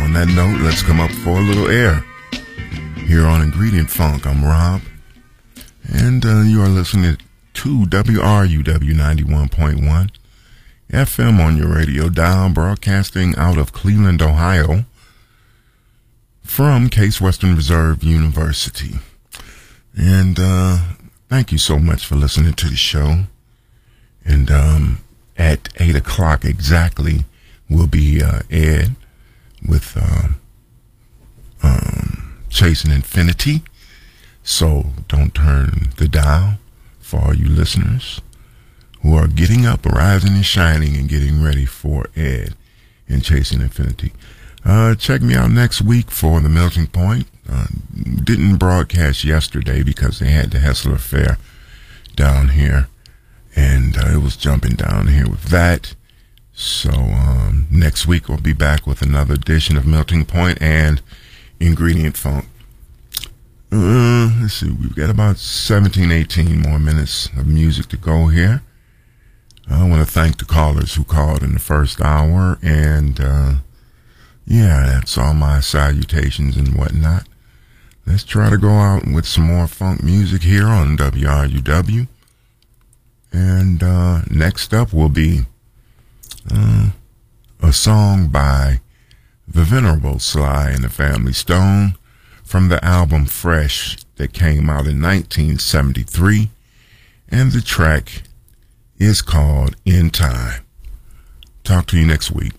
on that note, let's come up for a little air. Here on Ingredient Funk, I'm Rob, and you are listening to WRUW 91.1 FM on your radio dial, broadcasting out of Cleveland, Ohio, from Case Western Reserve University. And thank you so much for listening to the show. And at 8 o'clock exactly, we'll be Ed with Chasing Infinity. So don't turn the dial for all you listeners who are getting up, rising and shining, and getting ready for Ed and Chasing Infinity. Check me out next week for the Melting Point. Didn't broadcast yesterday because they had the Hessler Fair down here, and it was jumping down here with that. So next week we'll be back with another edition of Melting Point and Ingredient Funk. Let's see, we've got about 17, 18 more minutes of music to go here. I want to thank the callers who called in the first hour, and yeah, that's all my salutations and whatnot. Let's try to go out with some more funk music here on WRUW. And next up will be a song by the Venerable Sly and the Family Stone from the album Fresh that came out in 1973, and the track is called In Time. Talk to you next week.